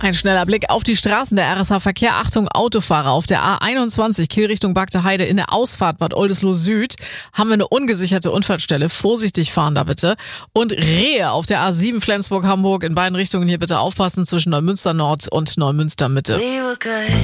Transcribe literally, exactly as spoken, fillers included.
Ein schneller Blick auf die Straßen der R S H-Verkehr. Achtung, Autofahrer auf der A einundzwanzig, Kiel Richtung Bagde Heide in der Ausfahrt Bad Oldesloe Süd haben wir eine ungesicherte Unfallstelle. Vorsichtig fahren da bitte. Und Rehe auf der A sieben Flensburg-Hamburg in beiden Richtungen hier bitte aufpassen zwischen Neumünster Nord und Neumünster Mitte.